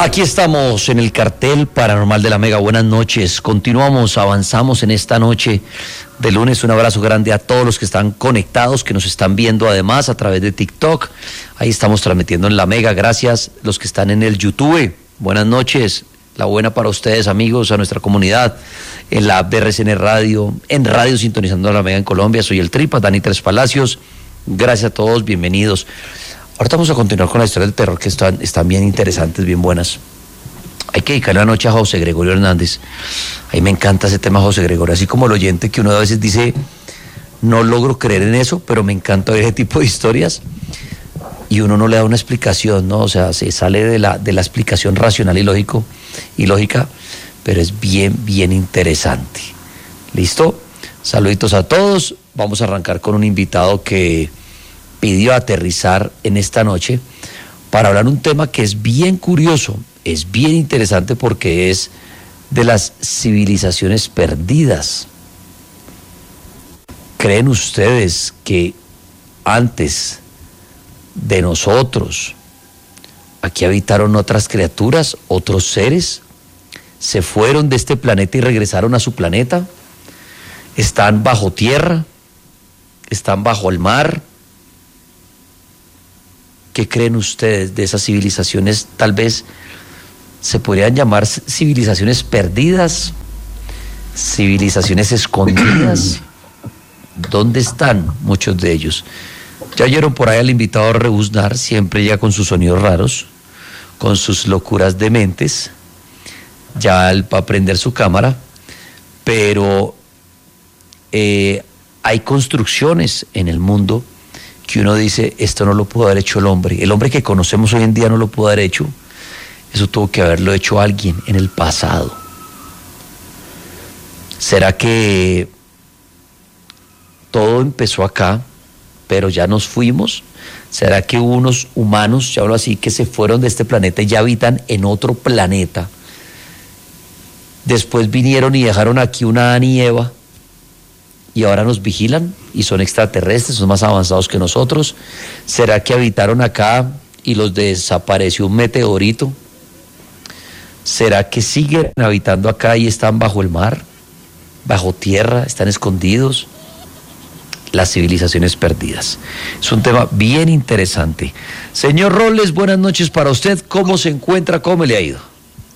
Aquí estamos en el cartel paranormal de la Mega. Buenas noches. Continuamos, avanzamos en esta noche de lunes. Un abrazo grande a todos los que están conectados, que nos están viendo además a través de TikTok. Ahí estamos transmitiendo en la Mega. Gracias los que están en el YouTube. Buenas noches. La buena para ustedes, amigos, a nuestra comunidad, en la BRCN Radio, en Radio Sintonizando la Mega en Colombia. Soy el Tripa, Dani Tres Palacios. Gracias a todos, bienvenidos. Ahorita vamos a continuar con la historia del terror, que están bien interesantes, bien buenas. Hay que dedicarle la noche a José Gregorio Hernández. A mí me encanta ese tema, José Gregorio, así como el oyente que uno a veces dice, no logro creer en eso, pero me encanta ver ese tipo de historias, y uno no le da una explicación, ¿no? O sea, se sale de la explicación racional y lógica, pero es bien interesante. ¿Listo? Saluditos a todos. Vamos a arrancar con un invitado que pidió aterrizar en esta noche para hablar un tema que es bien curioso, es bien interesante porque es de las civilizaciones perdidas. ¿Creen ustedes que antes de nosotros aquí habitaron otras criaturas, otros seres? ¿Se fueron de este planeta y regresaron a su planeta? ¿Están bajo tierra? ¿Están bajo el mar? ¿Qué creen ustedes de esas civilizaciones? Tal vez se podrían llamar civilizaciones perdidas, civilizaciones escondidas. ¿Dónde están muchos de ellos? Ya oyeron por ahí al invitado a rebuznar, siempre ya con sus sonidos raros, con sus locuras dementes, ya él va a prender su cámara, pero hay construcciones en el mundo que uno dice, esto no lo pudo haber hecho el hombre que conocemos hoy en día no lo pudo haber hecho, eso tuvo que haberlo hecho alguien en el pasado. ¿Será que todo empezó acá, pero ya nos fuimos? ¿Será que hubo unos humanos, ya hablo así, que se fueron de este planeta y ya habitan en otro planeta? Después vinieron y dejaron aquí una Adán y Eva, y ahora nos vigilan y son extraterrestres, son más avanzados que nosotros. ¿Será que habitaron acá y los desapareció un meteorito? ¿Será que siguen habitando acá y están bajo el mar, bajo tierra, están escondidos? Las civilizaciones perdidas. Es un tema bien interesante. Señor Robles, buenas noches para usted. ¿Cómo se encuentra? ¿Cómo le ha ido?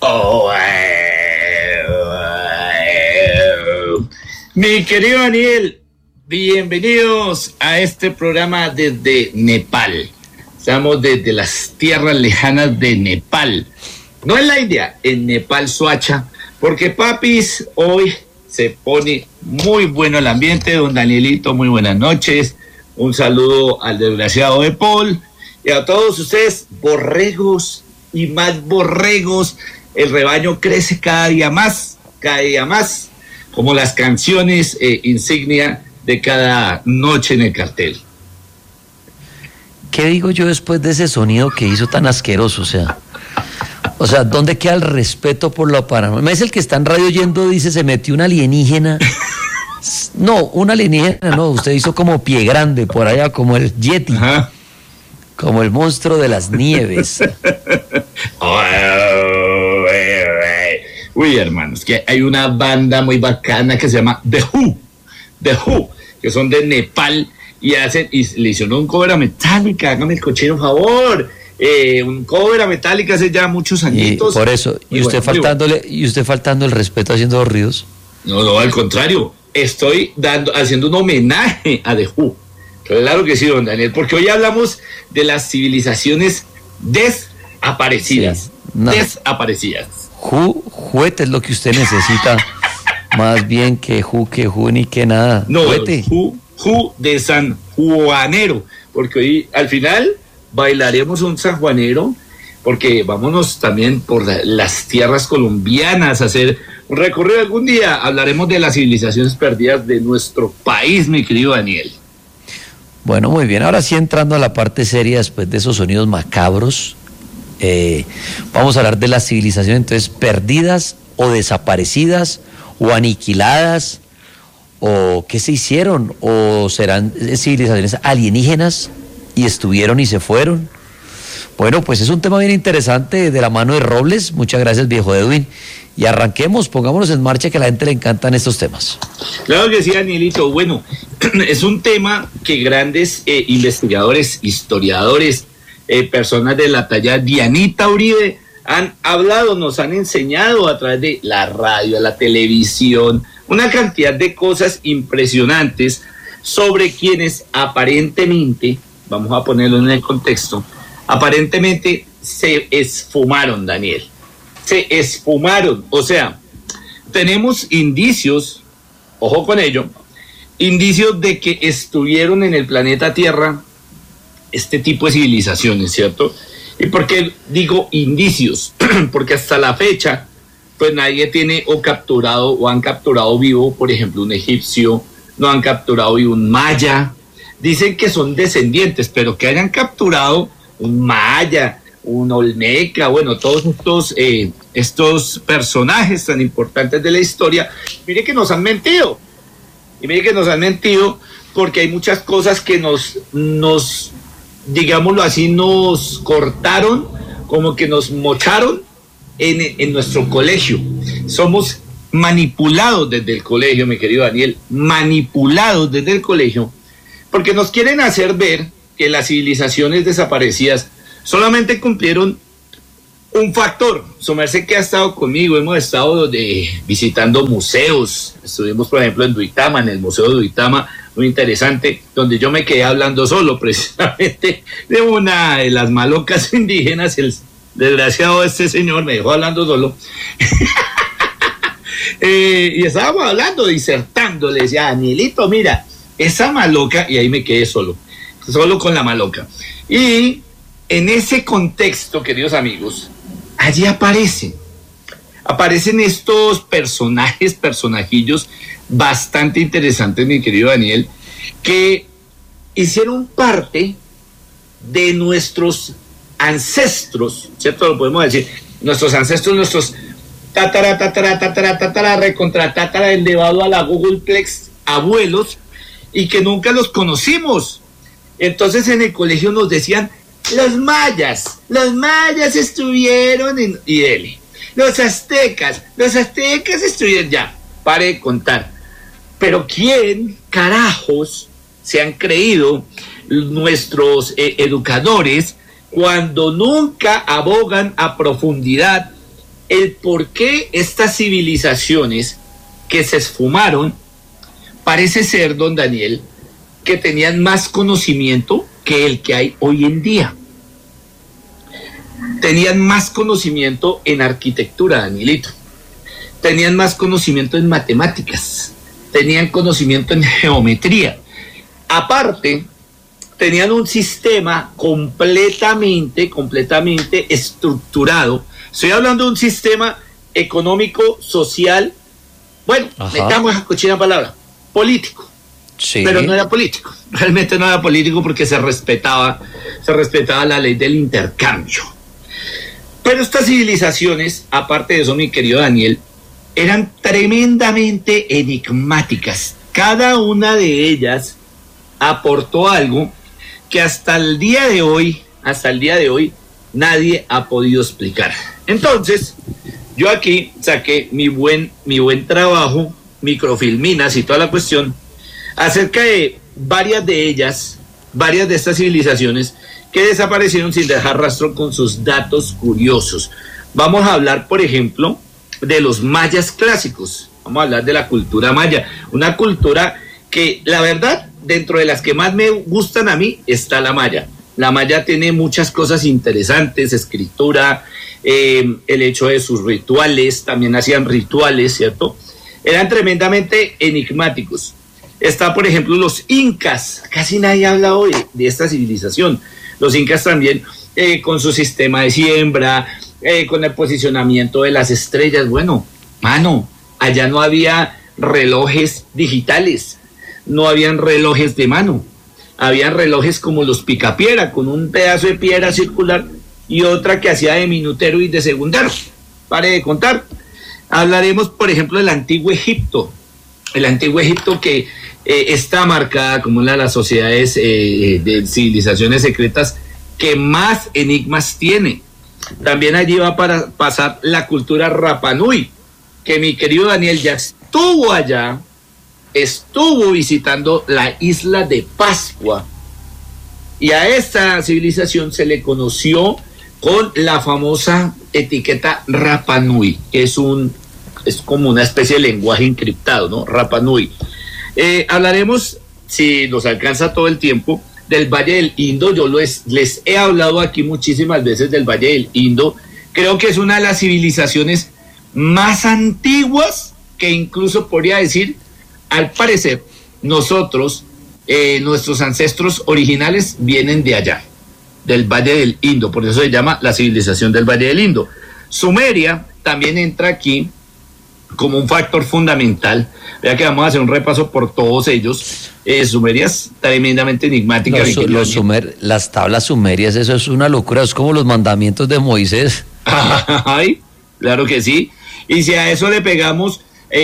Mi querido Daniel, bienvenidos a este programa desde Nepal. Estamos desde las tierras lejanas de Nepal. No en la India, en Nepal, Soacha, porque papis, hoy se pone muy bueno el ambiente. Don Danielito, muy buenas noches. Un saludo al desgraciado de Paul y a todos ustedes, borregos y más borregos. El rebaño crece cada día más, como las canciones insignia de cada noche en el cartel. ¿Qué digo yo después de ese sonido que hizo tan asqueroso? O sea, ¿dónde queda el respeto por lo paranormal? Es el que está en radio oyendo, dice, se metió un alienígena. No, un alienígena no, usted hizo como Pie Grande por allá, como el Yeti. Ajá. Como el monstruo de las nieves. Uy, hermanos, que hay una banda muy bacana que se llama The Who, que son de Nepal y le hicieron un cover a Metallica. Hágame el cochino favor. Un cover a Metallica hace ya muchos añitos. Y por eso, y usted faltando el respeto haciendo los ruidos. No, al contrario, estoy haciendo un homenaje a The Who. Claro que sí, don Daniel, porque hoy hablamos de las civilizaciones desaparecidas. Sí, no. Desaparecidas. Juguete es lo que usted necesita, más bien que ni que nada. No, Who de San Juanero, porque hoy al final bailaremos un sanjuanero, porque vámonos también por las tierras colombianas a hacer un recorrido. Algún día hablaremos de las civilizaciones perdidas de nuestro país, mi querido Daniel. Bueno, muy bien, ahora sí entrando a la parte seria después de esos sonidos macabros, vamos a hablar de las civilizaciones entonces perdidas o desaparecidas o aniquiladas, o qué se hicieron, o serán civilizaciones alienígenas y estuvieron y se fueron, Bueno, pues es un tema bien interesante de la mano de Robles. Muchas gracias, viejo Edwin. Y arranquemos, pongámonos en marcha, que a la gente le encantan estos temas. Claro que sí, Danielito. Bueno, es un tema que grandes investigadores, historiadores, personas de la talla Dianita Uribe han hablado, nos han enseñado a través de la radio, la televisión, una cantidad de cosas impresionantes sobre quienes aparentemente, vamos a ponerlo en el contexto, aparentemente se esfumaron, Daniel. Se esfumaron. O sea, tenemos indicios, ojo con ello, indicios de que estuvieron en el planeta Tierra este tipo de civilizaciones, ¿cierto? ¿Y por qué digo indicios? Porque hasta la fecha, pues nadie tiene o capturado o han capturado vivo, por ejemplo, un egipcio, no han capturado vivo un maya. Dicen que son descendientes, pero que hayan capturado un maya, un olmeca, bueno, todos estos personajes tan importantes de la historia, mire que nos han mentido. Y mire que nos han mentido porque hay muchas cosas que nos digámoslo así, nos cortaron, como que nos mocharon en nuestro colegio. Somos manipulados desde el colegio, mi querido Daniel, manipulados desde el colegio, porque nos quieren hacer ver que las civilizaciones desaparecidas solamente cumplieron un factor. Su merced que ha estado conmigo, hemos estado visitando museos, estuvimos por ejemplo en Duitama, en el Museo de Duitama, muy interesante, donde yo me quedé hablando solo precisamente de una de las malocas indígenas. El desgraciado este señor me dejó hablando solo. Y estábamos hablando, disertando, le decía, Danielito, mira, esa maloca, y ahí me quedé solo con la maloca. Y en ese contexto, queridos amigos, allí aparecen estos personajillos bastante interesantes, mi querido Daniel, que hicieron parte de nuestros ancestros, ¿cierto? Lo podemos decir, nuestros ancestros, nuestros tatara, elevado a la Googleplex, abuelos, y que nunca los conocimos. Entonces en el colegio nos decían, los mayas estuvieron y dele. Los aztecas estuvieron, ya, pare de contar. Pero ¿quién carajos se han creído nuestros educadores cuando nunca abogan a profundidad el por qué estas civilizaciones que se esfumaron, parece ser, don Daniel, que tenían más conocimiento que el que hay hoy en día? Tenían más conocimiento en arquitectura, Danielito. Tenían más conocimiento en matemáticas. Tenían conocimiento en geometría. Aparte, tenían un sistema completamente estructurado. Estoy hablando de un sistema económico, social, bueno, metamos esa cochina palabra, político. Sí. Pero no era político, realmente no era político porque se respetaba la ley del intercambio. Pero estas civilizaciones, aparte de eso, mi querido Daniel, eran tremendamente enigmáticas. Cada una de ellas aportó algo que hasta el día de hoy, nadie ha podido explicar. Entonces, yo aquí saqué mi buen trabajo, microfilminas y toda la cuestión, acerca de varias de estas civilizaciones que desaparecieron sin dejar rastro con sus datos curiosos. Vamos a hablar, por ejemplo, de los mayas clásicos. Vamos a hablar de la cultura maya, una cultura que, la verdad, dentro de las que más me gustan a mí, está la maya. La maya tiene muchas cosas interesantes, escritura, el hecho de sus rituales, también hacían rituales, ¿cierto? Eran tremendamente enigmáticos. Está, por ejemplo, los incas. Casi nadie ha hablado de esta civilización. Los incas también, con su sistema de siembra, con el posicionamiento de las estrellas. Bueno, mano, allá no había relojes digitales, no habían relojes de mano. Habían relojes como los picapiedra, con un pedazo de piedra circular y otra que hacía de minutero y de segundero. Pare de contar. Hablaremos, por ejemplo, del Antiguo Egipto. El Antiguo Egipto que está marcada como una de las sociedades de civilizaciones secretas que más enigmas tiene. También allí va a pasar la cultura Rapa Nui, que mi querido Daniel ya estuvo allá, estuvo visitando la isla de Pascua, y a esta civilización se le conoció con la famosa etiqueta Rapa Nui, que es como una especie de lenguaje encriptado, ¿no? Rapa Nui. Hablaremos, si nos alcanza todo el tiempo, del Valle del Indo. Yo les he hablado aquí muchísimas veces del Valle del Indo. Creo que es una de las civilizaciones más antiguas, que incluso podría decir, al parecer, nosotros, nuestros ancestros originales vienen de allá, del Valle del Indo, por eso se llama la civilización del Valle del Indo. Sumeria también entra aquí como un factor fundamental. Vea que vamos a hacer un repaso por todos ellos. Sumeria es tremendamente enigmática. Las tablas sumerias, eso es una locura, es como los mandamientos de Moisés. Ay, claro que sí. Y si a eso le pegamos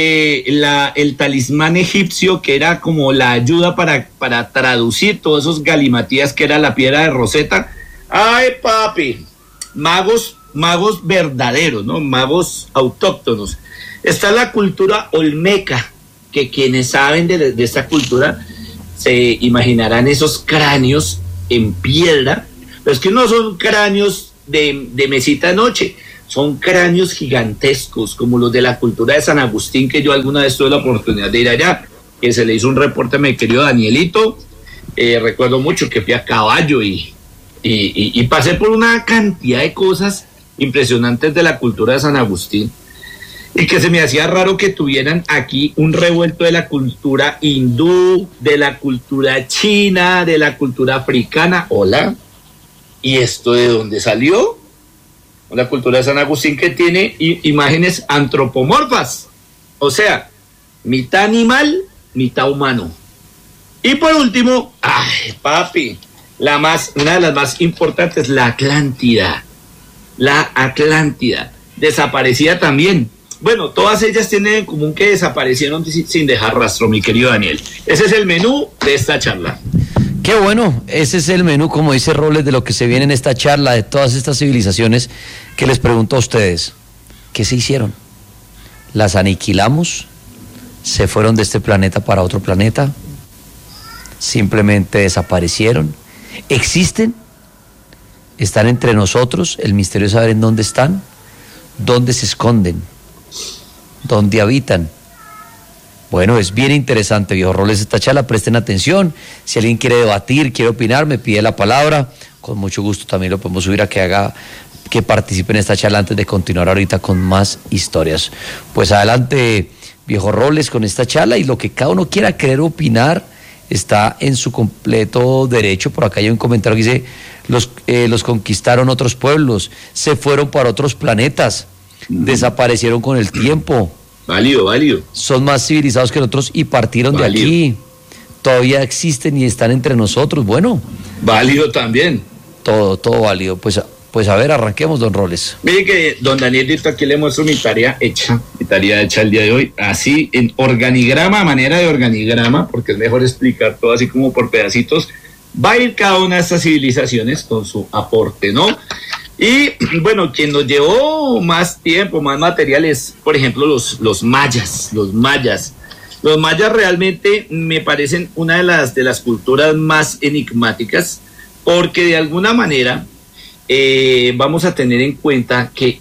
el talismán egipcio, que era como la ayuda para traducir todos esos galimatías, que era la piedra de Rosetta. Ay, papi, magos verdaderos, ¿no? Magos autóctonos. Está la cultura olmeca, que quienes saben de esta cultura se imaginarán esos cráneos en piedra, pero es que no son cráneos de mesita de noche, son cráneos gigantescos, como los de la cultura de San Agustín, que yo alguna vez tuve la oportunidad de ir allá, que se le hizo un reporte a mi querido Danielito. Recuerdo mucho que fui a caballo y pasé por una cantidad de cosas impresionantes de la cultura de San Agustín, y que se me hacía raro que tuvieran aquí un revuelto de la cultura hindú, de la cultura china, de la cultura africana. Hola, ¿y esto de dónde salió? Una cultura de San Agustín que tiene imágenes antropomorfas, o sea, mitad animal, mitad humano. Y por último, ay, papi, una de las más importantes, la Atlántida. La Atlántida, desaparecida también. Bueno, todas ellas tienen en común que desaparecieron sin dejar rastro, mi querido Daniel. Ese es el menú de esta charla. Qué bueno, ese es el menú, como dice Robles, de lo que se viene en esta charla, de todas estas civilizaciones que les pregunto a ustedes. ¿Qué se hicieron? ¿Las aniquilamos? ¿Se fueron de este planeta para otro planeta? ¿Simplemente desaparecieron? ¿Existen? ¿Están entre nosotros? El misterio es saber en dónde están, dónde se esconden, dónde habitan. Bueno, es bien interesante, viejo Roles, esta charla, presten atención. Si alguien quiere debatir, quiere opinar, me pide la palabra, con mucho gusto también lo podemos subir a que participe en esta charla antes de continuar ahorita con más historias. Pues adelante, viejo Roles, con esta charla, y lo que cada uno quiera querer opinar está en su completo derecho. Por acá hay un comentario que dice, los conquistaron otros pueblos, se fueron para otros planetas, desaparecieron con el tiempo. Válido. Son más civilizados que nosotros y partieron de aquí. Todavía existen y están entre nosotros. Bueno. Válido también. Todo válido. Pues a ver, arranquemos, don Roles. Mire que don Danielito, aquí le muestro mi tarea hecha el día de hoy, así en organigrama, manera de organigrama, porque es mejor explicar todo así como por pedacitos. Va a ir cada una de estas civilizaciones con su aporte, ¿no? Y bueno, quien nos llevó más tiempo, más materiales, por ejemplo, los mayas. Los mayas realmente me parecen una de las culturas más enigmáticas, porque de alguna manera vamos a tener en cuenta que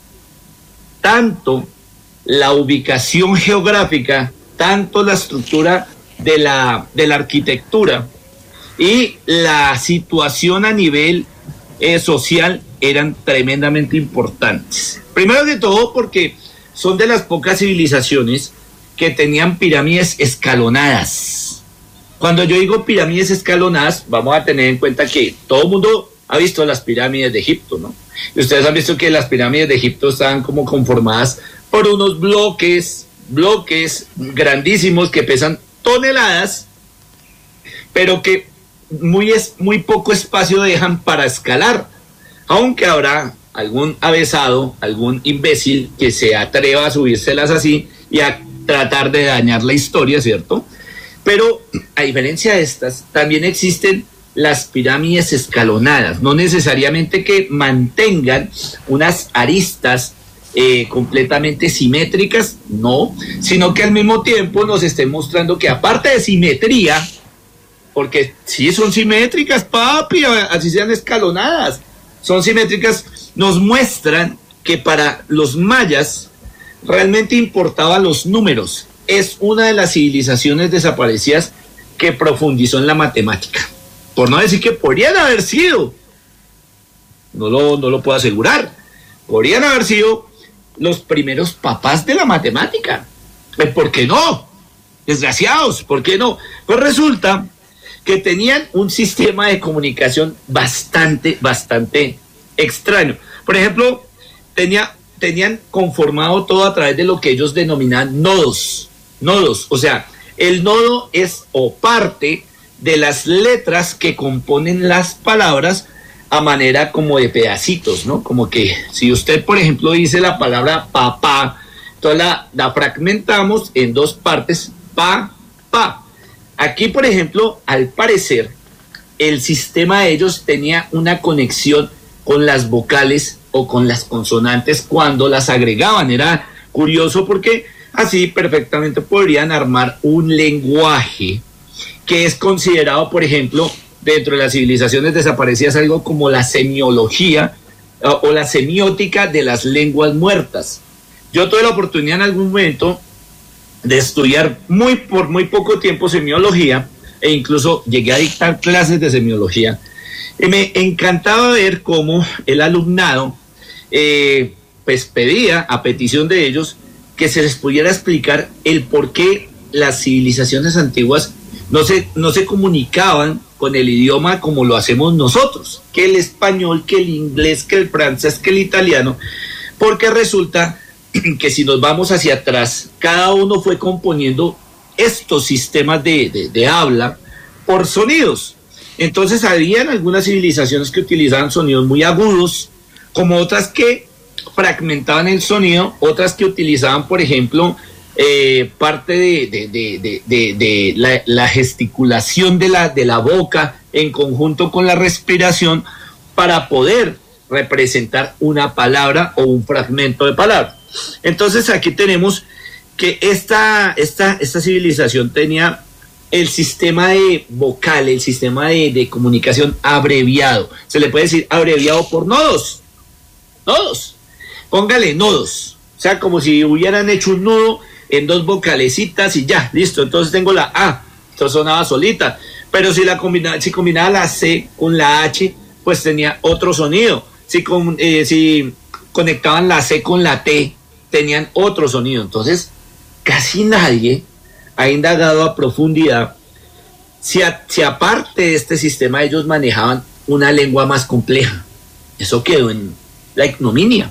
tanto la ubicación geográfica, tanto la estructura de la arquitectura y la situación a nivel social eran tremendamente importantes. Primero que todo porque son de las pocas civilizaciones que tenían pirámides escalonadas. Cuando yo digo pirámides escalonadas, vamos a tener en cuenta que todo el mundo ha visto las pirámides de Egipto, ¿no? Y ustedes han visto que las pirámides de Egipto están como conformadas por unos bloques grandísimos que pesan toneladas, pero que muy poco espacio dejan para escalar. Aunque habrá algún avesado, algún imbécil que se atreva a subírselas así y a tratar de dañar la historia, ¿cierto? Pero a diferencia de estas, también existen las pirámides escalonadas, no necesariamente que mantengan unas aristas completamente simétricas, no, sino que al mismo tiempo nos estén mostrando que aparte de simetría, porque sí son simétricas, papi, así sean escalonadas, son simétricas, nos muestran que para los mayas realmente importaban los números. Es una de las civilizaciones desaparecidas que profundizó en la matemática. Por no decir que podrían haber sido, no lo puedo asegurar, podrían haber sido los primeros papás de la matemática. ¿Por qué no? Desgraciados, ¿por qué no? Pues resulta que tenían un sistema de comunicación bastante extraño. Por ejemplo, tenían conformado todo a través de lo que ellos denominaban nodos, o sea, el nodo es o parte de las letras que componen las palabras a manera como de pedacitos, ¿no? Como que si usted, por ejemplo, dice la palabra papá, entonces la fragmentamos en dos partes, pa. Aquí, por ejemplo, al parecer, el sistema de ellos tenía una conexión con las vocales o con las consonantes cuando las agregaban. Era curioso porque así perfectamente podrían armar un lenguaje que es considerado, por ejemplo, dentro de las civilizaciones desaparecidas, algo como la semiología o la semiótica de las lenguas muertas. Yo tuve la oportunidad en algún momento de estudiar por muy poco tiempo semiología, e incluso llegué a dictar clases de semiología, y me encantaba ver cómo el alumnado pues pedía, a petición de ellos, que se les pudiera explicar el por qué las civilizaciones antiguas no se comunicaban con el idioma como lo hacemos nosotros, que el español, que el inglés, que el francés, que el italiano, porque resulta que si nos vamos hacia atrás, cada uno fue componiendo estos sistemas de habla por sonidos. Entonces habían algunas civilizaciones que utilizaban sonidos muy agudos, como otras que fragmentaban el sonido, otras que utilizaban, por ejemplo, parte de la gesticulación de la boca en conjunto con la respiración para poder representar una palabra o un fragmento de palabra. Entonces aquí tenemos que esta civilización tenía el sistema de vocal, el sistema de comunicación abreviado. Se le puede decir abreviado por nodos. Póngale nodos. O sea, como si hubieran hecho un nudo en dos vocalecitas y ya, listo. Entonces tengo la A, esto sonaba solita. Pero si combinaba la C con la H, pues tenía otro sonido. Si conectaban la C con la T, tenían otro sonido. Entonces, casi nadie ha indagado a profundidad si aparte de este sistema ellos manejaban una lengua más compleja. Eso quedó en la ignominia.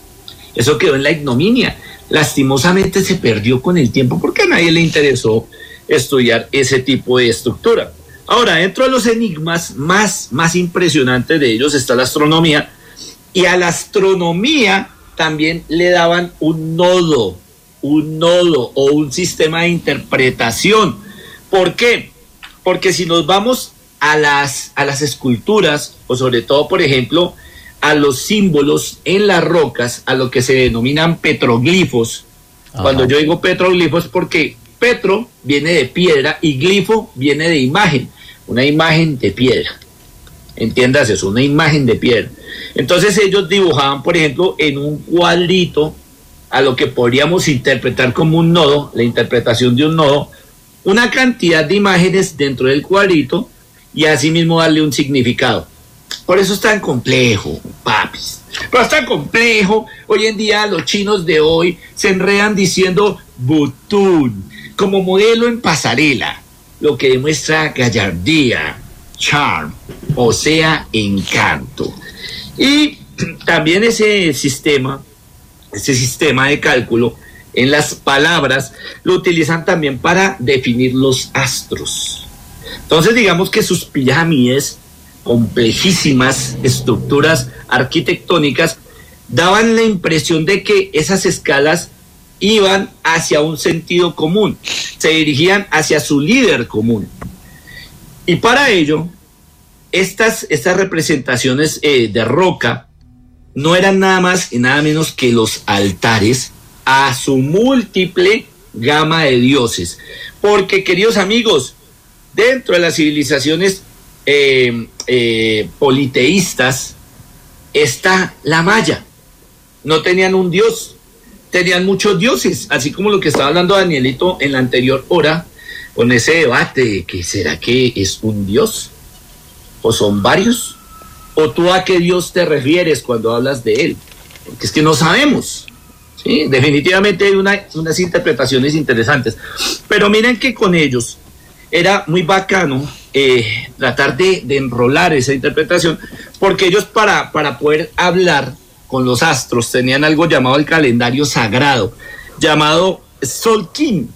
Lastimosamente se perdió con el tiempo porque a nadie le interesó estudiar ese tipo de estructura. Ahora, dentro de los enigmas más impresionantes de ellos está la astronomía, y a la astronomía también le daban un nodo o un sistema de interpretación. ¿Por qué? Porque si nos vamos a las esculturas, o sobre todo, por ejemplo, a los símbolos en las rocas, a lo que se denominan petroglifos. Ajá. Cuando yo digo petroglifos, porque petro viene de piedra y glifo viene de imagen, una imagen de piedra. Entiendas eso, una imagen de piedra. Entonces ellos dibujaban, por ejemplo, en un cuadrito, a lo que podríamos interpretar como un nodo, la interpretación de un nodo, una cantidad de imágenes dentro del cuadrito y así mismo darle un significado. Por eso es tan complejo, papis. Pero es tan complejo. Hoy en día los chinos de hoy se enredan diciendo butún como modelo en pasarela, lo que demuestra gallardía, charm, o sea, encanto. Y también ese sistema de cálculo en las palabras lo utilizan también para definir los astros. Entonces digamos que sus pirámides, complejísimas estructuras arquitectónicas, daban la impresión de que esas escalas iban hacia un sentido común, se dirigían hacia su líder común. Y para ello estas representaciones de roca no eran nada más y nada menos que los altares a su múltiple gama de dioses. Porque, queridos amigos, dentro de las civilizaciones politeístas está la maya. No tenían un dios, tenían muchos dioses, así como lo que estaba hablando Danielito en la anterior hora, con ese debate de que ¿será que es un dios? ¿O son varios? ¿O tú a qué dios te refieres cuando hablas de él? Porque es que no sabemos. ¿Sí? Definitivamente hay unas interpretaciones interesantes. Pero miren que con ellos era muy bacano tratar de enrolar esa interpretación, porque ellos para poder hablar con los astros tenían algo llamado el calendario sagrado, llamado Stolkin,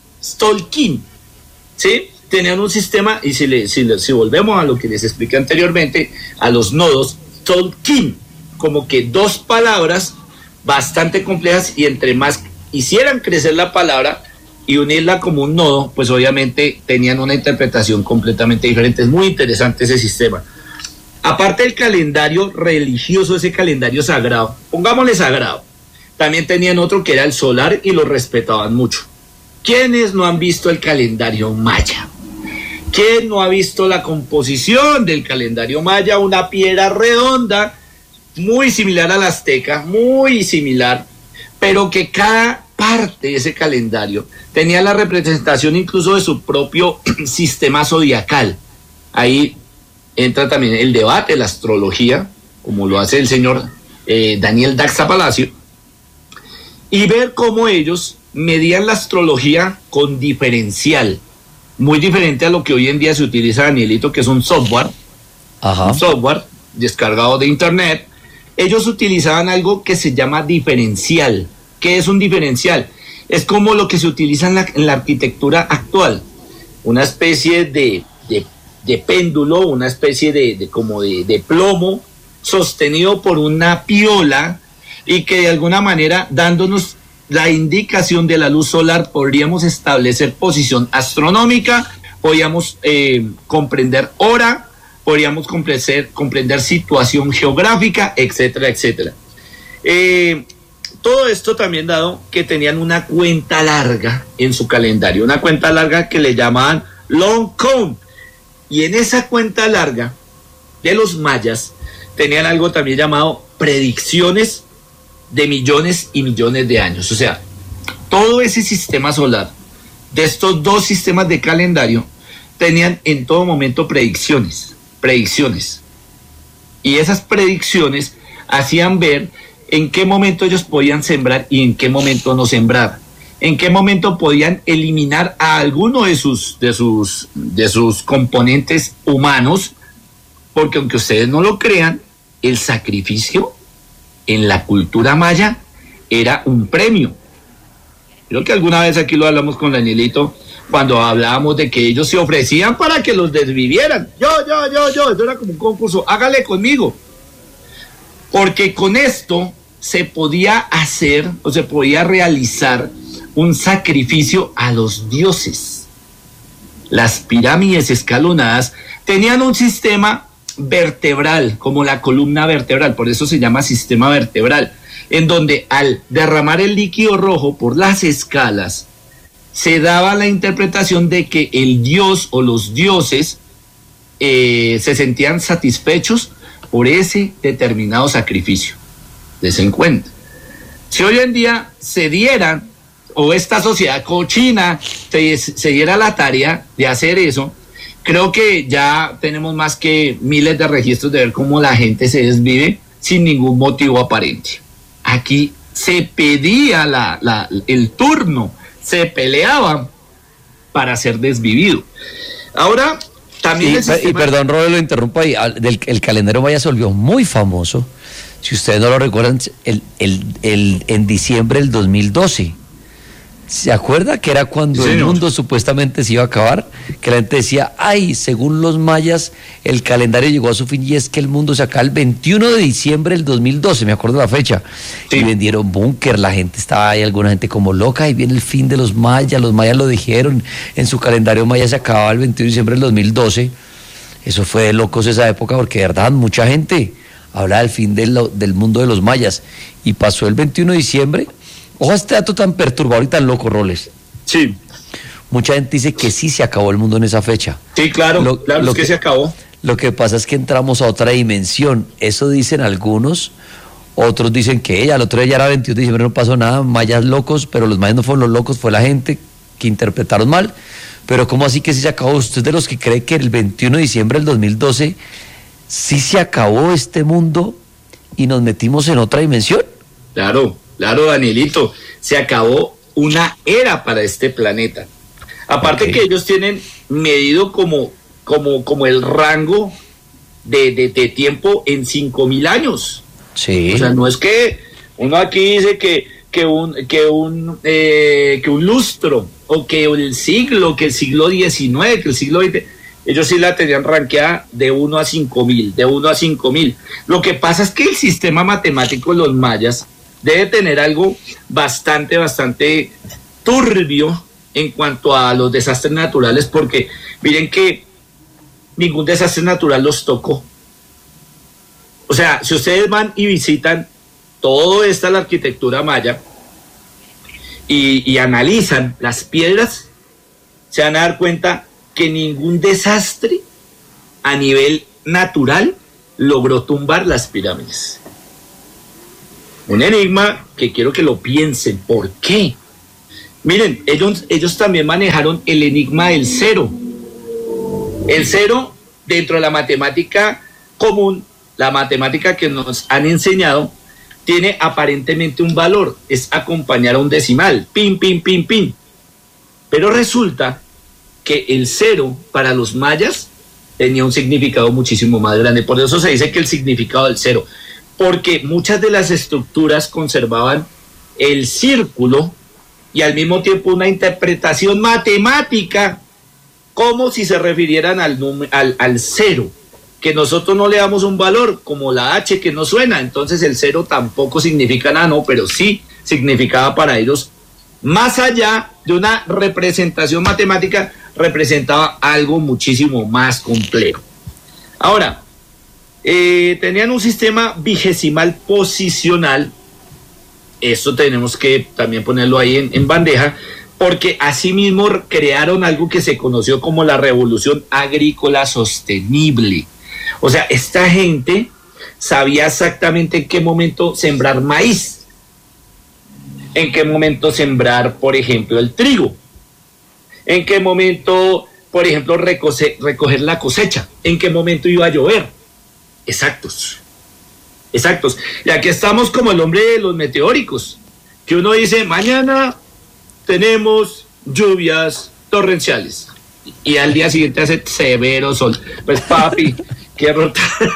¿sí? Tenían un sistema, y si volvemos a lo que les expliqué anteriormente, a los nodos, Stolkin, como que dos palabras bastante complejas, y entre más hicieran crecer la palabra y unirla como un nodo, pues obviamente tenían una interpretación completamente diferente. Es muy interesante ese sistema. Aparte del calendario religioso, ese calendario sagrado, pongámosle sagrado, también tenían otro que era el solar y lo respetaban mucho. ¿Quiénes no han visto el calendario maya? ¿Quién no ha visto la composición del calendario maya? Una piedra redonda, muy similar a la azteca, muy similar, pero que cada parte de ese calendario tenía la representación incluso de su propio sistema zodiacal. Ahí entra también el debate, la astrología, como lo hace el señor Daniel Daxa Palacio, y ver cómo ellos medían la astrología con diferencial, muy diferente a lo que hoy en día se utiliza, Danielito, que es un software, un software descargado de internet. Ellos utilizaban algo que se llama diferencial. ¿Qué es un diferencial? Es como lo que se utiliza en la arquitectura actual, una especie de péndulo, una especie de plomo sostenido por una piola, y que de alguna manera, dándonos la indicación de la luz solar, podríamos establecer posición astronómica, podríamos comprender hora, podríamos comprender situación geográfica, etcétera, etcétera. Todo esto también dado que tenían una cuenta larga en su calendario, una cuenta larga que le llamaban long count. Y en esa cuenta larga de los mayas tenían algo también llamado predicciones de millones y millones de años. O sea, todo ese sistema solar, de estos dos sistemas de calendario, tenían en todo momento predicciones. Y esas predicciones hacían ver en qué momento ellos podían sembrar y en qué momento no sembrar. En qué momento podían eliminar a alguno de sus componentes humanos, porque aunque ustedes no lo crean, el sacrificio en la cultura maya era un premio. Creo que alguna vez aquí lo hablamos con Danielito, cuando hablábamos de que ellos se ofrecían para que los desvivieran. Yo, esto era como un concurso, hágale conmigo. Porque con esto se podía hacer o se podía realizar un sacrificio a los dioses. Las pirámides escalonadas tenían un sistema vertebral, como la columna vertebral, por eso se llama sistema vertebral, en donde al derramar el líquido rojo por las escalas, se daba la interpretación de que el dios o los dioses se sentían satisfechos por ese determinado sacrificio. Desen cuenta. Si hoy en día se dieran, o esta sociedad cochina se diera la tarea de hacer eso, creo que ya tenemos más que miles de registros de ver cómo la gente se desvive sin ningún motivo aparente. Aquí se pedía el turno, se peleaban para ser desvivido. Ahora, también... Sí, y perdón, Robert, lo interrumpo ahí. El calendario maya se volvió muy famoso. Si ustedes no lo recuerdan, en diciembre del 2012. ¿Se acuerda que era cuando el mundo supuestamente se iba a acabar? Que la gente decía, ay, según los mayas, el calendario llegó a su fin y es que el mundo se acaba el 21 de diciembre del 2012, me acuerdo la fecha. Sí. Y vendieron búnker, la gente estaba ahí, alguna gente como loca, y viene el fin de los mayas lo dijeron, en su calendario maya se acababa el 21 de diciembre del 2012. Eso fue de locos esa época, porque de verdad mucha gente hablaba del fin del mundo de los mayas. Y pasó el 21 de diciembre. Ojo a este dato tan perturbador y tan loco, Roles. Sí. Mucha gente dice que sí se acabó el mundo en esa fecha. Sí, claro, claro, es que se acabó. Lo que pasa es que entramos a otra dimensión. Eso dicen algunos. Otros dicen que al otro día ya era 21 de diciembre, no pasó nada, mayas locos, pero los mayas no fueron los locos, fue la gente que interpretaron mal. Pero ¿cómo así que sí se acabó? ¿Usted es de los que cree que el 21 de diciembre del 2012 sí se acabó este mundo y nos metimos en otra dimensión? Claro, Danielito, se acabó una era para este planeta. Aparte que ellos tienen medido como el rango de tiempo en 5.000 años. Sí. O sea, no es que uno aquí dice que un lustro, o que el siglo XIX, que el siglo XX, ellos sí la tenían rankeada de 1 a 5.000. Lo que pasa es que el sistema matemático de los mayas debe tener algo bastante turbio en cuanto a los desastres naturales, porque miren que ningún desastre natural los tocó. O sea, si ustedes van y visitan toda la arquitectura maya y analizan las piedras, se van a dar cuenta que ningún desastre a nivel natural logró tumbar las pirámides. Un enigma que quiero que lo piensen. ¿Por qué? Miren, ellos también manejaron el enigma del cero. El cero, dentro de la matemática común, la matemática que nos han enseñado, tiene aparentemente un valor, es acompañar a un decimal, pin. Pero resulta que el cero para los mayas tenía un significado muchísimo más grande. Por eso se dice que el significado del cero, porque muchas de las estructuras conservaban el círculo y al mismo tiempo una interpretación matemática como si se refirieran al cero, que nosotros no le damos un valor, como la H que no suena. Entonces el cero tampoco significa nada, no, pero sí significaba para ellos, más allá de una representación matemática, representaba algo muchísimo más complejo. Ahora, tenían un sistema vigesimal posicional. Esto tenemos que también ponerlo ahí en bandeja, porque asimismo crearon algo que se conoció como la revolución agrícola sostenible. O sea, esta gente sabía exactamente en qué momento sembrar maíz, en qué momento sembrar, por ejemplo, el trigo, en qué momento, por ejemplo, recoger la cosecha, en qué momento iba a llover. Exactos. Y aquí estamos como el hombre de los meteóricos, que uno dice, mañana tenemos lluvias torrenciales, y al día siguiente hace severo sol. Pues papi, qué error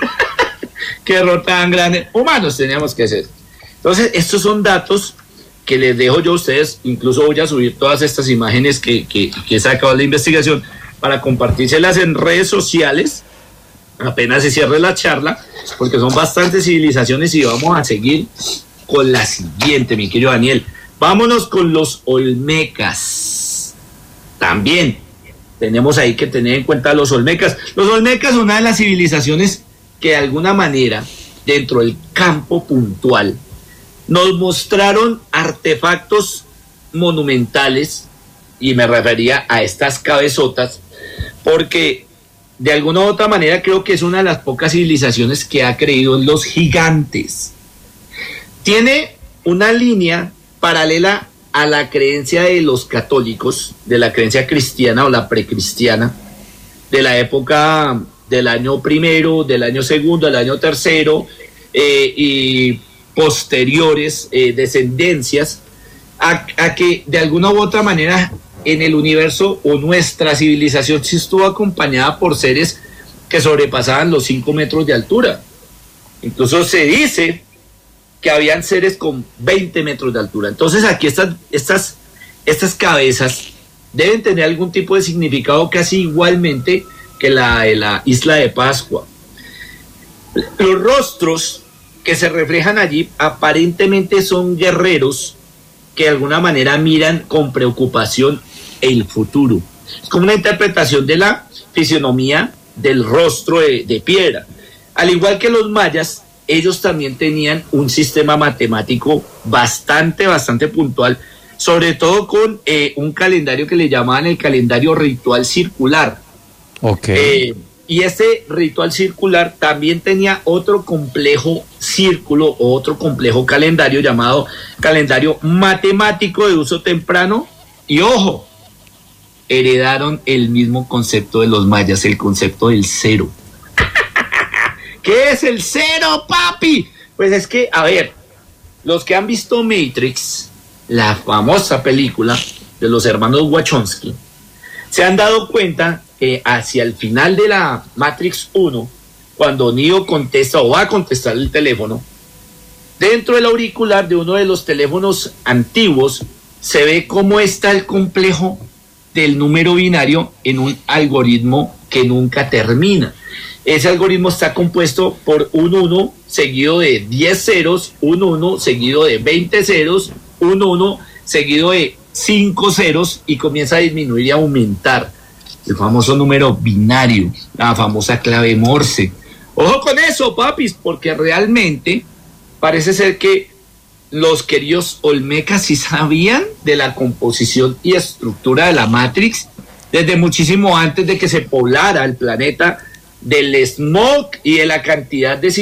tan grande. Humanos teníamos que ser. Entonces, estos son datos que les dejo yo a ustedes. Incluso voy a subir todas estas imágenes que he sacado de la investigación para compartírselas en redes sociales apenas se cierre la charla, porque son bastantes civilizaciones y vamos a seguir con la siguiente, mi querido Daniel. Vámonos con los olmecas. También tenemos ahí que tener en cuenta los olmecas. Los olmecas son una de las civilizaciones que de alguna manera, dentro del campo puntual, nos mostraron artefactos monumentales, y me refería a estas cabezotas, porque de alguna u otra manera creo que es una de las pocas civilizaciones que ha creído en los gigantes. Tiene una línea paralela a la creencia de los católicos, de la creencia cristiana o la precristiana, de la época del año primero, del año segundo, del año tercero, y posteriores descendencias, a que de alguna u otra manera en el universo o nuestra civilización sí estuvo acompañada por seres que sobrepasaban los 5 metros de altura. Incluso se dice que habían seres con 20 metros de altura. Entonces aquí estas cabezas deben tener algún tipo de significado casi igualmente que la de la isla de Pascua. Los rostros que se reflejan allí aparentemente son guerreros que de alguna manera miran con preocupación el futuro. Es como una interpretación de la fisionomía del rostro de piedra. Al igual que los mayas, ellos también tenían un sistema matemático bastante puntual, sobre todo con un calendario que le llamaban el calendario ritual circular. Okay. Y ese ritual circular también tenía otro complejo círculo o otro complejo calendario llamado calendario matemático de uso temprano. Y ojo, heredaron el mismo concepto de los mayas, el concepto del cero. ¿Qué es el cero, papi? Pues es que, a ver, los que han visto Matrix, la famosa película de los hermanos Wachowski, se han dado cuenta que hacia el final de la Matrix 1, cuando Neo contesta o va a contestar el teléfono, dentro del auricular de uno de los teléfonos antiguos se ve cómo está el complejo del número binario en un algoritmo que nunca termina. Ese algoritmo está compuesto por un 1 seguido de 10 ceros, un 1 seguido de 20 ceros, un 1 seguido de 5 ceros y comienza a disminuir y a aumentar. El famoso número binario, la famosa clave Morse. Ojo con eso, papis, porque realmente parece ser que los queridos olmecas sí sabían de la composición y estructura de la Matrix desde muchísimo antes de que se poblara el planeta del smog y de la cantidad de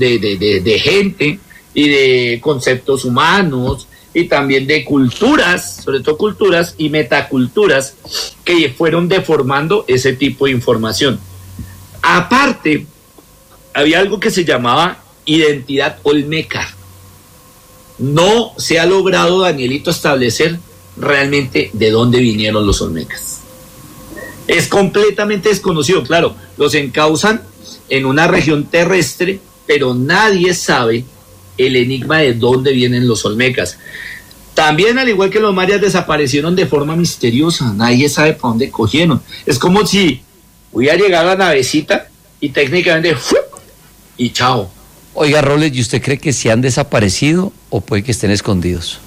gente y de conceptos humanos y también de culturas, sobre todo culturas y metaculturas que fueron deformando ese tipo de información. Aparte, había algo que se llamaba identidad olmeca. No se ha logrado, Danielito, establecer realmente de dónde vinieron los olmecas. Es completamente desconocido, claro, los encausan en una región terrestre, pero nadie sabe el enigma de dónde vienen los olmecas. También, al igual que los mayas, desaparecieron de forma misteriosa, nadie sabe para dónde cogieron. Es como si hubiera llegado la navecita y técnicamente ¡fup! Y chao. Oiga, Robles, ¿y usted cree que se han desaparecido o puede que estén escondidos?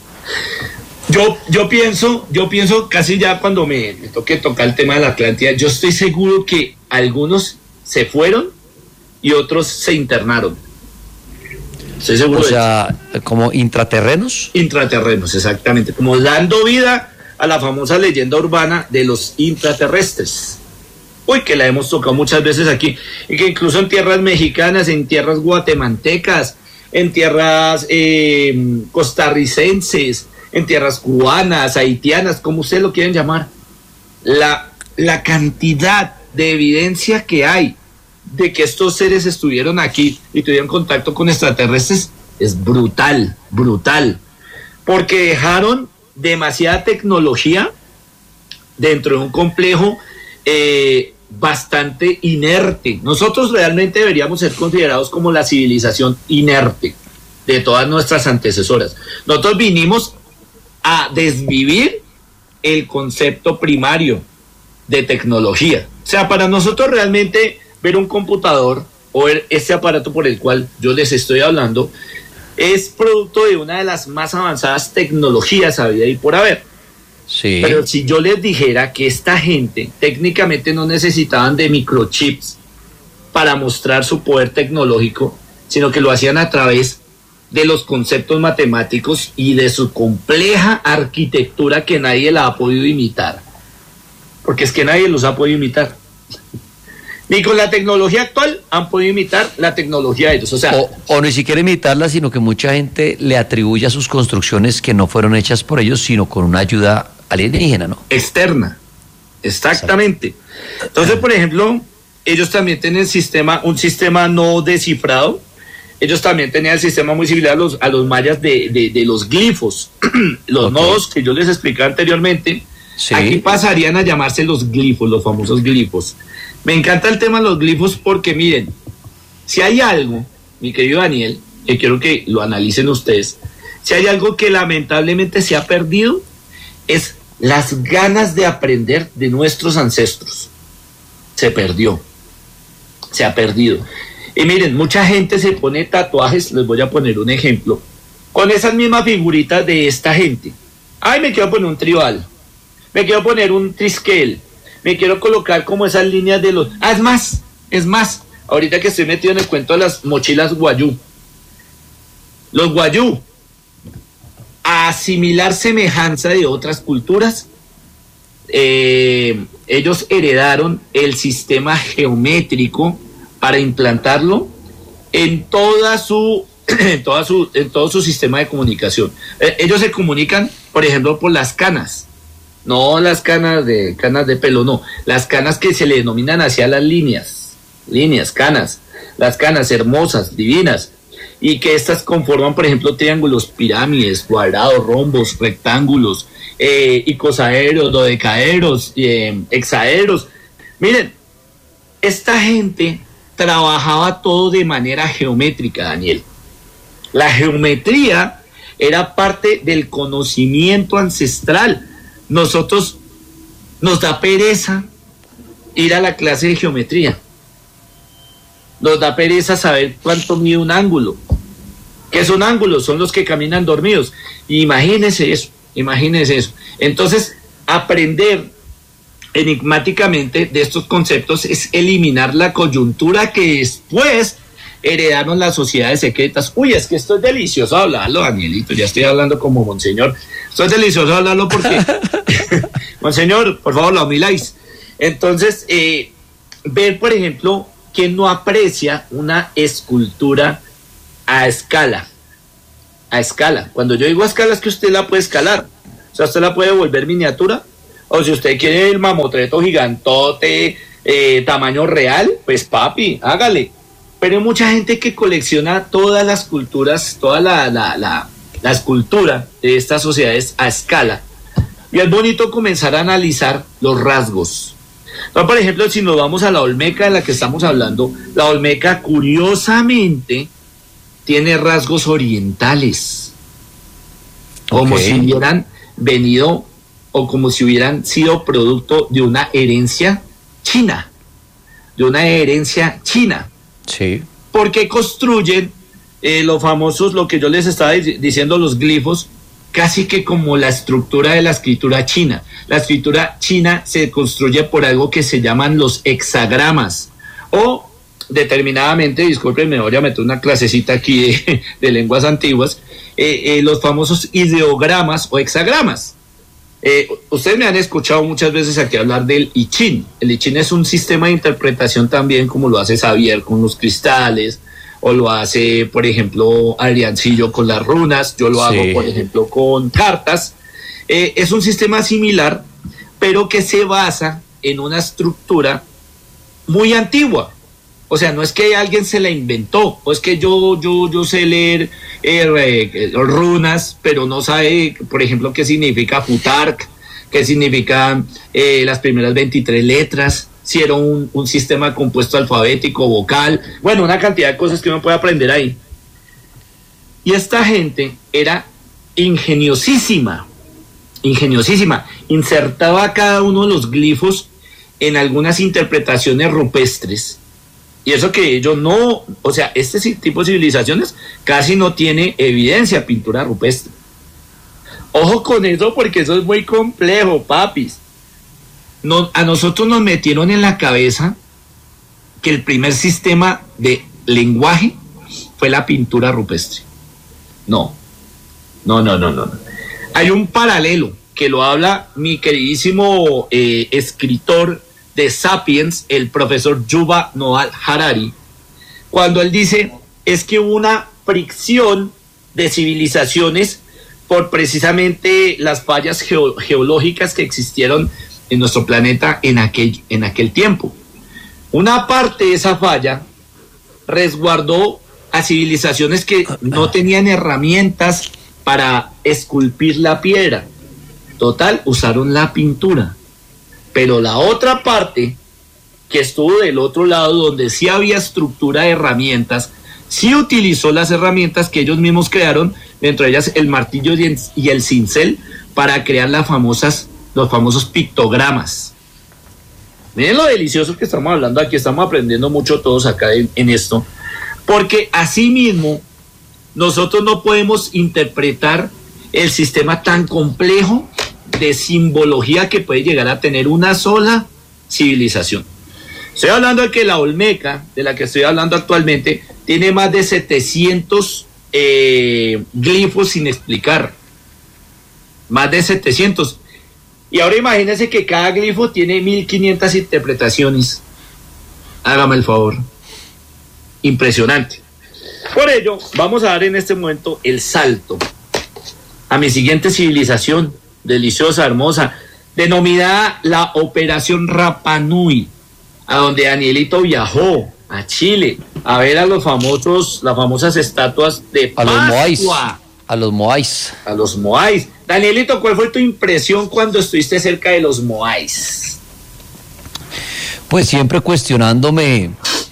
Yo pienso, casi ya cuando me toque tocar el tema de la Atlántida, yo estoy seguro que algunos se fueron y otros se internaron. Estoy seguro. O sea, como intraterrenos. Intraterrenos, exactamente. Como dando vida a la famosa leyenda urbana de los intraterrestres. Uy, que la hemos tocado muchas veces aquí. Y que incluso en tierras mexicanas, en tierras guatemaltecas, en tierras costarricenses, en tierras cubanas, haitianas, como ustedes lo quieren llamar, la cantidad de evidencia que hay de que estos seres estuvieron aquí y tuvieron contacto con extraterrestres es brutal, porque dejaron demasiada tecnología dentro de un complejo bastante inerte. Nosotros realmente deberíamos ser considerados como la civilización inerte de todas nuestras antecesoras. Nosotros vinimos a desvivir el concepto primario de tecnología. O sea, para nosotros realmente ver un computador o ver este aparato por el cual yo les estoy hablando es producto de una de las más avanzadas tecnologías habida y por haber. Sí. Pero si yo les dijera que esta gente técnicamente no necesitaban de microchips para mostrar su poder tecnológico, sino que lo hacían a través de los conceptos matemáticos y de su compleja arquitectura que nadie la ha podido imitar. Porque es que nadie los ha podido imitar. Ni con la tecnología actual han podido imitar la tecnología de ellos. O ni siquiera imitarla, sino que mucha gente le atribuye a sus construcciones que no fueron hechas por ellos, sino con una ayuda alienígena, ¿no? Externa, exactamente. Entonces, por ejemplo, ellos también tienen un sistema no descifrado. Ellos también tenían el sistema muy similar a los mayas de los glifos. Los nodos que yo les expliqué anteriormente, sí. Aquí pasarían a llamarse los glifos, los famosos glifos. Me encanta el tema de los glifos porque, miren, si hay algo, mi querido Daniel, que quiero que lo analicen ustedes, si hay algo que lamentablemente se ha perdido, es las ganas de aprender de nuestros ancestros. Se ha perdido. Y miren, mucha gente se pone tatuajes, les voy a poner un ejemplo, con esas mismas figuritas de esta gente. Ay, me quiero poner un tribal, me quiero poner un triskel, me quiero colocar como esas líneas de los... Es más, Es más, ahorita que estoy metido en el cuento de las mochilas guayú, los guayú, a asimilar semejanza de otras culturas, ellos heredaron el sistema geométrico para implantarlo en en todo su sistema de comunicación. Ellos se comunican, por ejemplo, por las canas, no las canas de pelo, no, las canas que se le denominan hacia las líneas, canas, las canas hermosas, divinas, y que estas conforman, por ejemplo, triángulos, pirámides, cuadrados, rombos, rectángulos, icosaedros, dodecaedros, hexaedros. Miren, esta gente trabajaba todo de manera geométrica, Daniel. La geometría era parte del conocimiento ancestral. Nosotros nos da pereza ir a la clase de geometría. Nos da pereza saber cuánto mide un ángulo. ¿Qué son ángulos? Son los que caminan dormidos. Imagínense eso. Entonces, aprender enigmáticamente de estos conceptos es eliminar la coyuntura que después heredaron las sociedades secretas. Uy, es que esto es delicioso hablarlo, Danielito, ya estoy hablando como monseñor. Esto es delicioso hablarlo porque, monseñor, por favor, lo humiláis. Entonces, ver, por ejemplo, quién no aprecia una escultura a escala. Cuando yo digo a escala es que usted la puede escalar. O sea, usted la puede volver miniatura. O si usted quiere el mamotreto gigantote, tamaño real, pues papi, hágale. Pero hay mucha gente que colecciona todas las culturas, toda la escultura de estas sociedades a escala. Y es bonito comenzar a analizar los rasgos. Entonces, por ejemplo, si nos vamos a la Olmeca de la que estamos hablando, la Olmeca curiosamente tiene rasgos orientales, como si hubieran venido o como si hubieran sido producto de una herencia china, Sí. Porque construyen los famosos, lo que yo les estaba diciendo, los glifos, casi que como la estructura de la escritura china. La escritura china se construye por algo que se llaman los hexagramas, o determinadamente, discúlpenme, voy a meter una clasecita aquí de lenguas antiguas, los famosos ideogramas o hexagramas. Ustedes me han escuchado muchas veces aquí hablar del I Ching. El I Ching es un sistema de interpretación también, como lo hace Xavier con los cristales, o lo hace, por ejemplo, Adriancillo con las runas. Yo lo hago, por ejemplo, con cartas. Es un sistema similar, pero que se basa en una estructura muy antigua. O sea, no es que alguien se la inventó, o es que yo sé leer runas, pero no sabe, por ejemplo, qué significa Futark, qué significan las primeras 23 letras, si era un sistema compuesto alfabético, vocal, bueno, una cantidad de cosas que uno puede aprender ahí. Y esta gente era ingeniosísima, insertaba cada uno de los glifos en algunas interpretaciones rupestres. Y eso que ellos no, o sea, este tipo de civilizaciones casi no tiene evidencia pintura rupestre. Ojo con eso porque eso es muy complejo, papis. A nosotros nos metieron en la cabeza que el primer sistema de lenguaje fue la pintura rupestre. No. Hay un paralelo que lo habla mi queridísimo escritor de Sapiens, el profesor Yuval Noah Harari, cuando él dice es que hubo una fricción de civilizaciones por precisamente las fallas geológicas que existieron en nuestro planeta en aquel tiempo. Una parte de esa falla resguardó a civilizaciones que no tenían herramientas para esculpir la piedra. Total, usaron la pintura. Pero la otra parte, que estuvo del otro lado, donde sí había estructura de herramientas, sí utilizó las herramientas que ellos mismos crearon, dentro de ellas el martillo y el cincel, para crear los famosos pictogramas. Miren lo delicioso que estamos hablando aquí, estamos aprendiendo mucho todos acá en esto, porque así mismo nosotros no podemos interpretar el sistema tan complejo de simbología que puede llegar a tener una sola civilización. Estoy hablando de que la Olmeca, de la que estoy hablando actualmente, tiene más de 700 glifos sin explicar. Más de 700. Y ahora imagínense que cada glifo tiene 1500 interpretaciones. Hágame el favor. Impresionante. Por ello, vamos a dar en este momento el salto a mi siguiente civilización, deliciosa, hermosa, denominada la Operación Rapa Nui, a donde Danielito viajó a Chile a ver a las famosas estatuas de Pascua. A los Moais. A los Moais. Danielito, ¿cuál fue tu impresión cuando estuviste cerca de los Moais? Pues siempre cuestionándome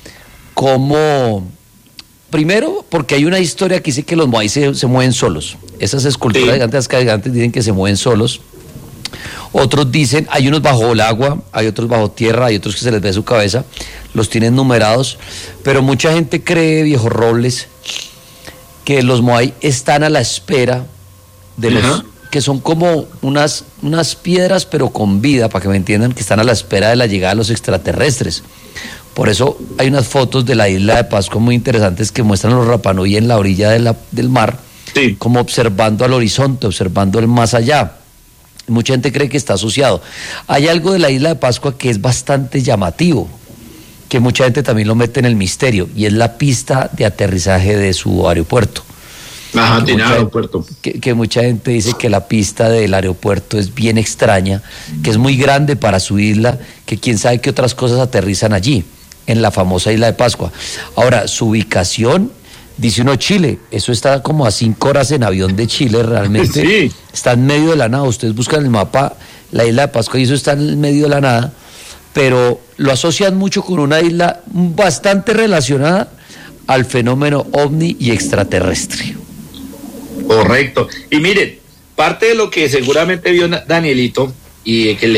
cómo... Primero, porque hay una historia que dice que los Moais se mueven solos. Esas esculturas gigantes dicen que se mueven solos. Otros dicen, hay unos bajo el agua, hay otros bajo tierra, hay otros que se les ve su cabeza, los tienen numerados, pero mucha gente cree, viejo Robles, que los Moai están a la espera de los que son como unas piedras pero con vida, para que me entiendan, que están a la espera de la llegada de los extraterrestres. Por eso hay unas fotos de la isla de Pascua muy interesantes que muestran a los Rapa Nui en la orilla del mar, como observando al horizonte, observando el más allá. Mucha gente cree que está asociado. Hay algo de la isla de Pascua que es bastante llamativo, que mucha gente también lo mete en el misterio, y es la pista de aterrizaje de su aeropuerto. Ajá, tiene aeropuerto. Que mucha gente dice que la pista del aeropuerto es bien extraña, que es muy grande para su isla, que quién sabe qué otras cosas aterrizan allí, en la famosa isla de Pascua. Ahora, su ubicación, dice uno Chile, eso está como a 5 horas en avión de Chile realmente. Sí. Está en medio de la nada. Ustedes buscan el mapa, la isla de Pascua, y eso está en medio de la nada, pero lo asocian mucho con una isla bastante relacionada al fenómeno ovni y extraterrestre. Correcto. Y miren, parte de lo que seguramente vio Danielito y que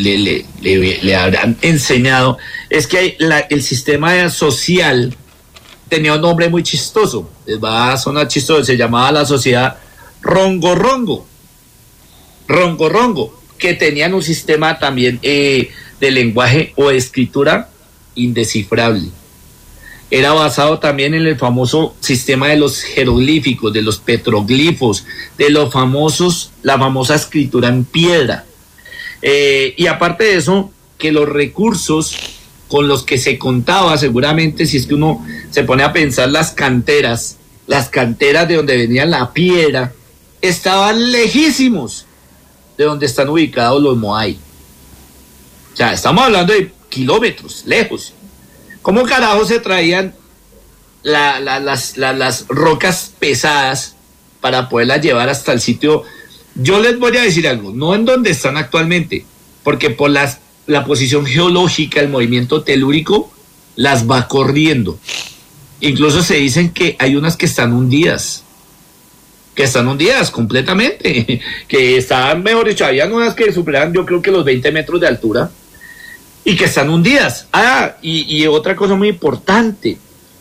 le habrán enseñado es que el sistema social tenía un nombre muy chistoso, les va a sonar chistoso, se llamaba la sociedad Rongo Rongo, que tenían un sistema también de lenguaje o escritura indescifrable. Era basado también en el famoso sistema de los jeroglíficos, de los petroglifos, de la famosa escritura en piedra. Y aparte de eso, que los recursos con los que se contaba, seguramente, si es que uno se pone a pensar, las canteras de donde venía la piedra, estaban lejísimos de donde están ubicados los Moai. O sea, estamos hablando de kilómetros, lejos. ¿Cómo carajo se traían las rocas pesadas para poderlas llevar hasta el sitio? Yo les voy a decir algo, no en donde están actualmente, porque por la posición geológica, el movimiento telúrico, las va corriendo. Incluso se dicen que hay unas que están hundidas completamente, que estaban, mejor dicho, habían unas que superaban, yo creo que los 20 metros de altura, y que están hundidas. Y otra cosa muy importante,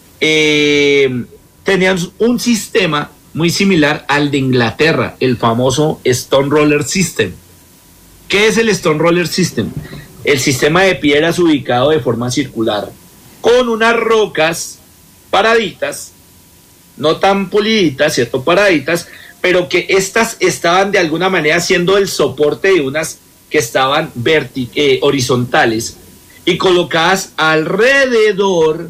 tenían un sistema muy similar al de Inglaterra, el famoso Stone Roller System. ¿Qué es el Stone Roller System? El sistema de piedras ubicado de forma circular, con unas rocas paraditas, no tan puliditas, ¿cierto? Paraditas, pero que estas estaban de alguna manera siendo el soporte de unas que estaban horizontales y colocadas alrededor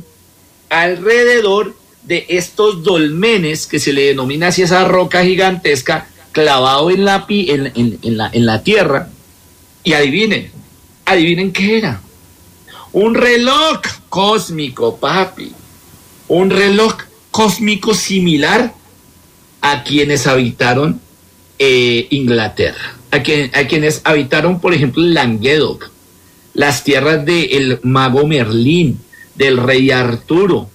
de estos dolmenes que se le denomina así, esa roca gigantesca clavado en la tierra. Y adivinen qué era. Un reloj cósmico, papi. Un reloj cósmico similar a quienes habitaron Inglaterra, a quienes habitaron, por ejemplo, Languedoc, las tierras del mago Merlín, del rey Arturo,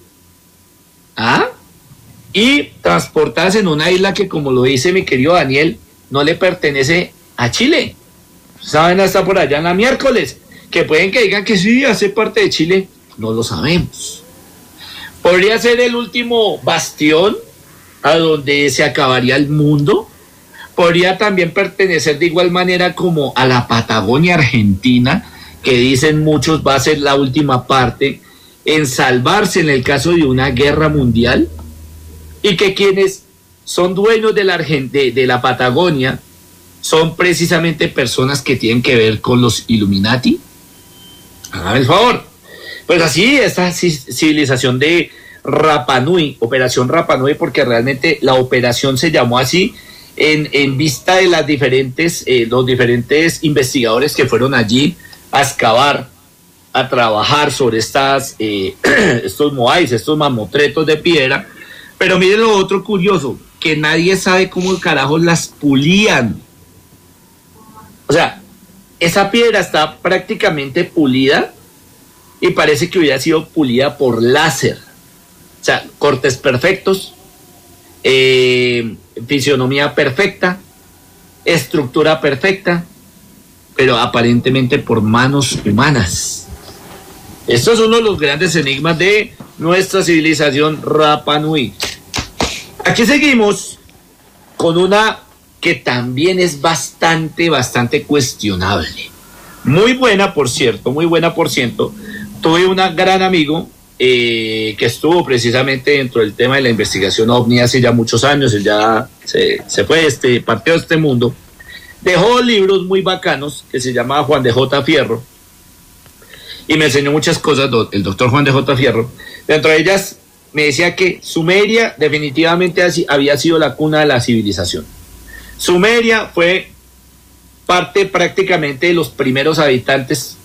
y transportadas en una isla que, como lo dice mi querido Daniel, no le pertenece a Chile. Saben, hasta por allá en la miércoles, que pueden que digan que sí, hace parte de Chile, no lo sabemos. Podría ser el último bastión a donde se acabaría el mundo. Podría también pertenecer de igual manera como a la Patagonia Argentina, que dicen muchos va a ser la última parte en salvarse en el caso de una guerra mundial, y que quienes son dueños de la Patagonia son precisamente personas que tienen que ver con los Illuminati. Háganme el favor. Pues así, esta civilización de Rapa Nui, Operación Rapa Nui, porque realmente la operación se llamó así en vista de los diferentes investigadores que fueron allí a excavar, a trabajar sobre estos moais, estos mamotretos de piedra. Pero miren lo otro curioso, que nadie sabe cómo carajos las pulían. O sea, esa piedra está prácticamente pulida y parece que hubiera sido pulida por láser. O sea, cortes perfectos, fisionomía perfecta, estructura perfecta, pero aparentemente por manos humanas. Estos son uno de los grandes enigmas de nuestra civilización Rapa Nui. Aquí seguimos con una que también es bastante cuestionable. Muy buena, por cierto. Tuve un gran amigo que estuvo precisamente dentro del tema de la investigación OVNI hace ya muchos años. Él ya se fue, partió de este mundo. Dejó libros muy bacanos que se llamaba Juan de J. Fierro. Y me enseñó muchas cosas, el doctor Juan de J. Fierro. Dentro de ellas me decía que Sumeria definitivamente había sido la cuna de la civilización. Sumeria fue parte prácticamente de los primeros habitantes